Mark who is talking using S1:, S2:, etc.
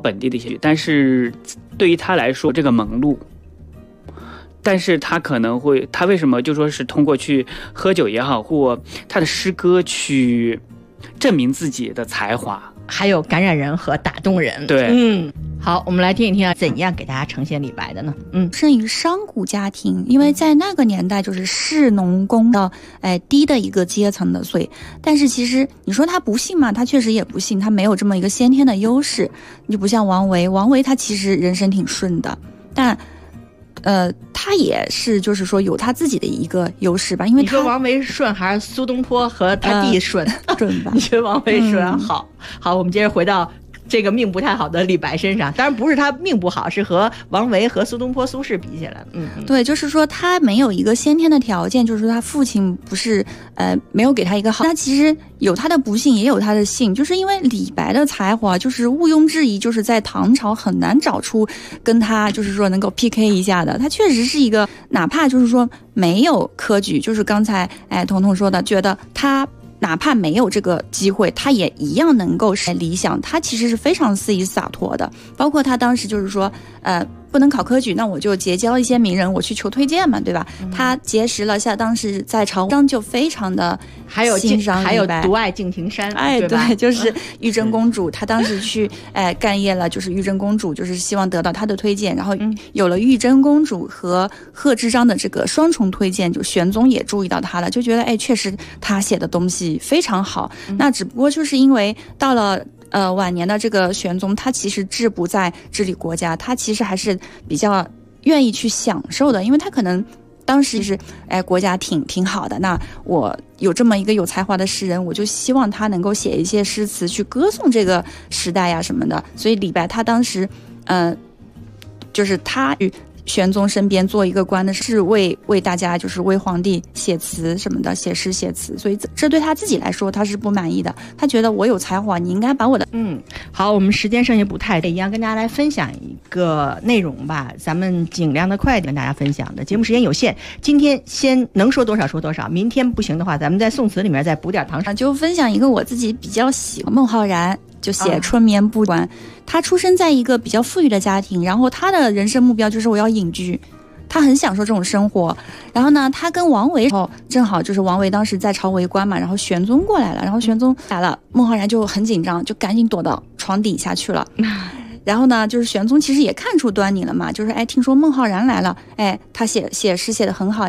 S1: 本地的一些，但是对于他来说这个蒙路，但是他可能会，他为什么就说是通过去喝酒也好，或他的诗歌去证明自己的才华，
S2: 还有感染人和打动人。
S1: 对，
S2: 好，我们来听一听怎样给大家呈现李白的呢？
S3: 生于商贾家庭，因为在那个年代就是士农工的低的一个阶层的，所以但是其实你说他不幸嘛，他确实也不幸，他没有这么一个先天的优势，你就不像王维他其实人生挺顺的，但他也是就是说有他自己的一个优势吧，因为
S2: 你说王维顺还是苏东坡和他弟顺？
S3: 顺吧？
S2: 你觉得王维顺？好，我们接着回到这个命不太好的李白身上，当然不是他命不好，是和王维和苏东坡苏轼比起来。
S3: 对，就是说他没有一个先天的条件，就是说他父亲不是没有给他一个好，他其实有他的不幸也有他的幸，就是因为李白的才华就是毋庸置疑，就是在唐朝很难找出跟他就是说能够 PK 一下的，他确实是一个哪怕就是说没有科举，就是刚才彤彤说的，觉得他哪怕没有这个机会，他也一样能够是理想，他其实是非常肆意洒脱的。包括他当时就是说不能考科举，那我就结交一些名人，我去求推荐嘛，对吧？他结识了像当时在朝中就非常的欣赏李白，
S2: 还有独爱敬亭山，
S3: 对，就是玉真公主，她当时去干谒了，就是玉真公主就是希望得到她的推荐，然后有了玉真公主和贺知章的这个双重推荐，就玄宗也注意到她了，就觉得确实她写的东西非常好。那只不过就是因为到了晚年的这个玄宗，他其实志不在治理国家，他其实还是比较愿意去享受的，因为他可能当时是国家挺好的，那我有这么一个有才华的诗人，我就希望他能够写一些诗词去歌颂这个时代呀什么的。所以李白他当时就是他与玄宗身边做一个官的是为大家就是为皇帝写词什么的，写诗写词，所以这对他自己来说他是不满意的，他觉得我有才华，你应该把我的
S2: 好，我们时间剩下不太一样，跟大家来分享一个内容吧，咱们尽量的快点跟大家分享的，节目时间有限，今天先能说多少说多少，明天不行的话咱们在宋词里面再补点唐诗。
S3: 就分享一个我自己比较喜欢孟浩然，就写春眠不关。他出生在一个比较富裕的家庭，然后他的人生目标就是我要隐居，他很享受这种生活。然后呢，他跟王维正好就是王维当时在朝为官嘛，然后玄宗过来了，然后玄宗来了，孟浩然就很紧张，就赶紧躲到床底下去了。然后呢，就是玄宗其实也看出端倪了嘛，就是听说孟浩然来了，他写诗写得很好。